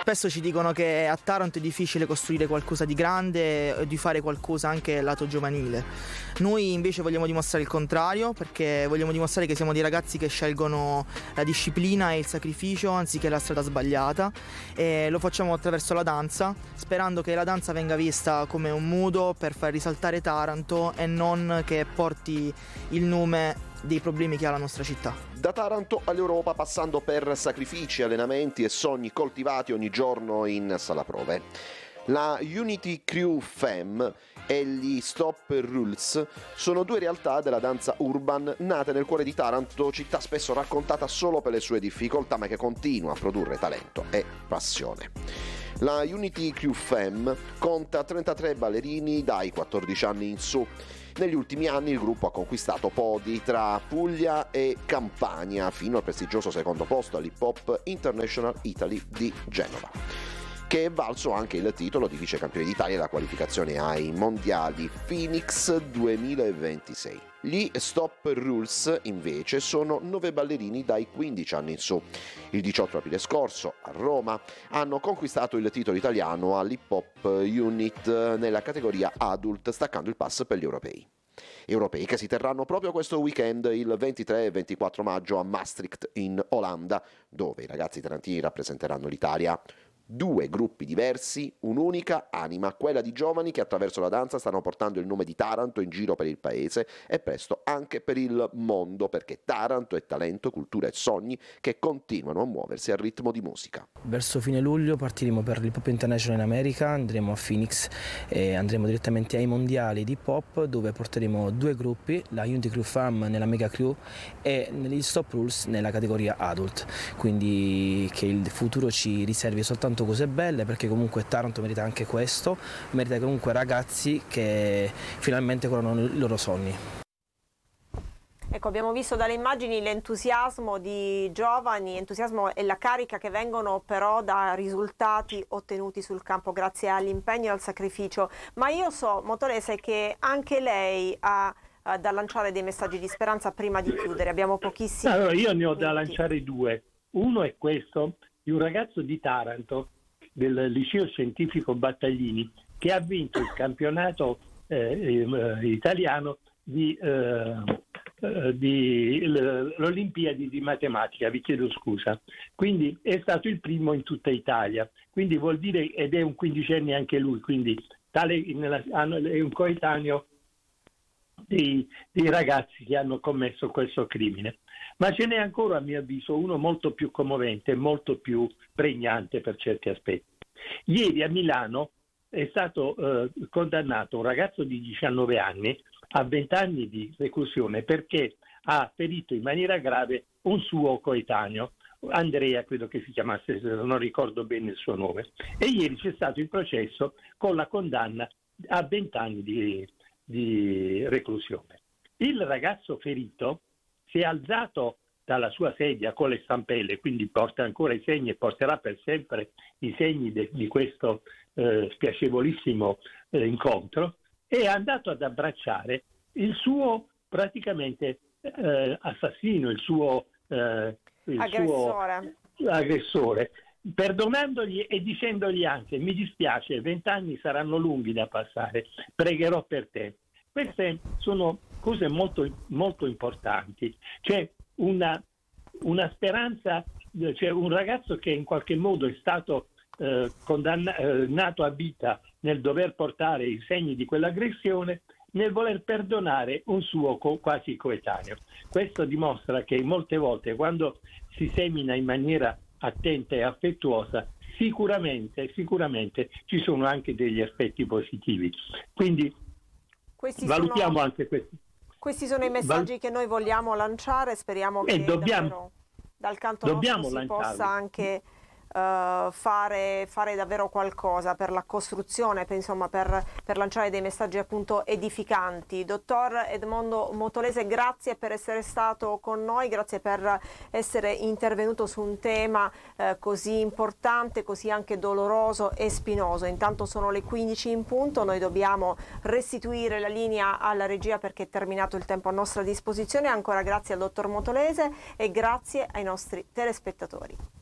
Spesso ci dicono che a Taranto è difficile costruire qualcosa di grande e di fare qualcosa anche lato giovanile. Noi invece vogliamo dimostrare il contrario, perché vogliamo dimostrare che siamo dei ragazzi che scelgono la disciplina e il sacrificio anziché la strada sbagliata, e lo facciamo attraverso la danza, sperando che la danza venga vista come un modo per far risaltare Taranto e non che porti il nome dei problemi che ha la nostra città. Da Taranto all'Europa, passando per sacrifici, allenamenti e sogni coltivati ogni giorno in sala prove. La Unity Crew Fem e gli Stop Rules sono due realtà della danza urban nate nel cuore di Taranto, città spesso raccontata solo per le sue difficoltà, ma che continua a produrre talento e passione. La Unity Crew Fem conta 33 ballerini dai 14 anni in su. Negli ultimi anni il gruppo ha conquistato podi tra Puglia e Campania, fino al prestigioso secondo posto all'Hip Hop International Italy di Genova, che è valso anche il titolo di vicecampione d'Italia e la qualificazione ai mondiali Phoenix 2026. Gli Stop Rules invece sono 9 ballerini dai 15 anni in su. Il 18 aprile scorso a Roma hanno conquistato il titolo italiano all'Hip Hop Unit nella categoria Adult, staccando il pass per gli europei. Europei che si terranno proprio questo weekend, il 23 e 24 maggio a Maastricht in Olanda, dove i ragazzi tarantini rappresenteranno l'Italia. 2 gruppi diversi, un'unica anima, quella di giovani che attraverso la danza stanno portando il nome di Taranto in giro per il paese e presto anche per il mondo, perché Taranto è talento, cultura e sogni che continuano a muoversi al ritmo di musica. Verso fine luglio partiremo per l'Hip Hop International in America, andremo a Phoenix e andremo direttamente ai mondiali di hip hop, dove porteremo 2 gruppi, la Unity Crew Fam nella Mega Crew e gli Stop Rules nella categoria Adult, quindi che il futuro ci riservi soltanto cose belle, perché comunque Taranto merita anche questo, merita comunque ragazzi che finalmente coronano i loro sogni. Ecco, abbiamo visto dalle immagini l'entusiasmo di giovani, entusiasmo e la carica che vengono però da risultati ottenuti sul campo grazie all'impegno e al sacrificio. Ma io so, Motolese, che anche lei ha da lanciare dei messaggi di speranza prima di chiudere. Abbiamo pochissimi Allora, io ne ho minuti da lanciare 2. Uno è questo, di un ragazzo di Taranto, del liceo scientifico Battaglini, che ha vinto il campionato italiano di l'Olimpiadi di matematica, vi chiedo scusa. Quindi è stato il primo in tutta Italia, quindi vuol dire, ed è un 15enne anche lui, quindi è un coetaneo dei ragazzi che hanno commesso questo crimine. Ma ce n'è ancora, a mio avviso, uno molto più commovente, molto più pregnante per certi aspetti. Ieri a Milano è stato condannato un ragazzo di 19 anni a 20 anni di reclusione perché ha ferito in maniera grave un suo coetaneo, Andrea credo che si chiamasse, non ricordo bene il suo nome. E ieri c'è stato il processo con la condanna a 20 anni di reclusione. Il ragazzo ferito si è alzato dalla sua sedia con le stampelle, quindi porta ancora i segni e porterà per sempre i segni di questo spiacevolissimo incontro, e è andato ad abbracciare il suo praticamente assassino, il suo aggressore, perdonandogli e dicendogli anche: mi dispiace, 20 anni saranno lunghi da passare, pregherò per te. Queste sono cose molto, molto importanti. C'è una speranza, c'è un ragazzo che in qualche modo è stato condannato a vita nel dover portare i segni di quell'aggressione, nel voler perdonare un suo quasi coetaneo. Questo dimostra che molte volte, quando si semina in maniera attenta e affettuosa, sicuramente ci sono anche degli aspetti positivi. Quindi valutiamo anche questo. Questi sono i messaggi che noi vogliamo lanciare, speriamo che davvero dal canto nostro si possa anche fare davvero qualcosa per la costruzione, per lanciare dei messaggi appunto edificanti. Dottor Edmondo Motolese, grazie per essere stato con noi, grazie per essere intervenuto su un tema così importante, così anche doloroso e spinoso. Intanto sono le 15 in punto, noi dobbiamo restituire la linea alla regia perché è terminato il tempo a nostra disposizione. Ancora grazie al dottor Motolese e grazie ai nostri telespettatori.